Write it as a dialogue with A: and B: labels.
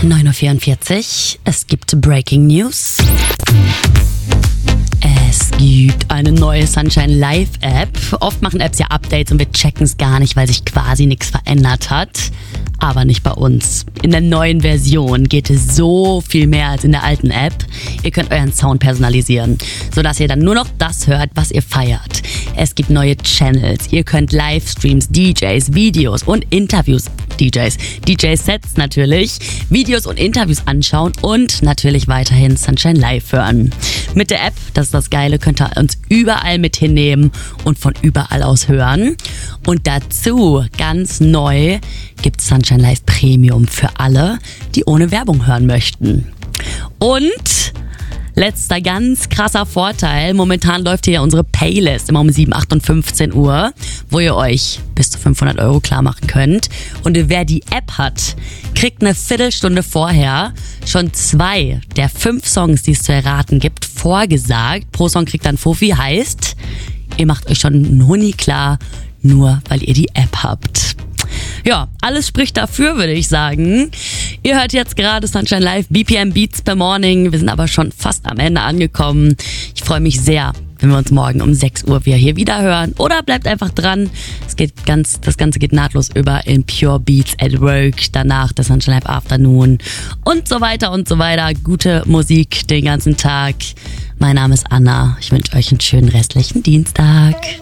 A: 9:44 Uhr. Es gibt Breaking News. Es gibt eine neue Sunshine Live App. Oft machen Apps ja Updates und wir checken es gar nicht, weil sich quasi nichts verändert hat. Aber nicht bei uns. In der neuen Version geht es so viel mehr als in der alten App. Ihr könnt euren Sound personalisieren, sodass ihr dann nur noch das hört, was ihr feiert. Es gibt neue Channels. Ihr könnt Livestreams, DJs, Videos und Interviews, DJ-Sets natürlich, Videos und Interviews anschauen und natürlich weiterhin Sunshine Live hören. Mit der App, das ist das Geile, könnt ihr uns überall mit hinnehmen und von überall aus hören. Und dazu, ganz neu, gibt es Sunshine Live Premium für alle, die ohne Werbung hören möchten. Und letzter ganz krasser Vorteil, momentan läuft hier unsere Playlist immer um 7, 8 und 15 Uhr, wo ihr euch bis zu 500 € klar machen könnt. Und wer die App hat, kriegt eine Viertelstunde vorher schon 2 der 5 Songs, die es zu erraten gibt, vorgesagt. Pro Song kriegt dann Fuffi, heißt, ihr macht euch schon einen Huni klar, nur weil ihr die App habt. Ja, alles spricht dafür, würde ich sagen. Ihr hört jetzt gerade Sunshine Live, BPM Beats per Morning. Wir sind aber schon fast am Ende angekommen. Ich freue mich sehr, wenn wir uns morgen um 6 Uhr hier wieder hören. Oder bleibt einfach dran. Das Ganze geht nahtlos über in Pure Beats at Work. Danach das Sunshine Live Afternoon und so weiter und so weiter. Gute Musik den ganzen Tag. Mein Name ist Anna. Ich wünsche euch einen schönen restlichen Dienstag.